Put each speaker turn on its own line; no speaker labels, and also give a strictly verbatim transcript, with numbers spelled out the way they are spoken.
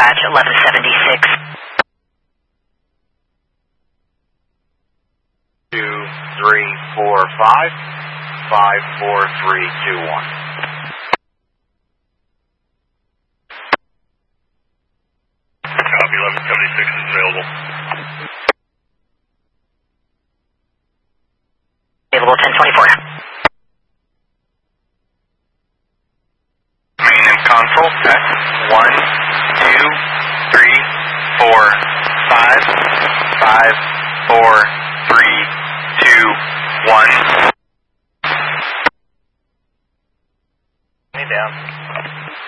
dispatch eleven seventy-six.
Two, three, four, five, five, four, three, two, one. Copy, eleven seventy-six is available.
Available ten twenty-four.
Main and console, set. One, two, three, four, five, five, four, three, two, one. Hey, down.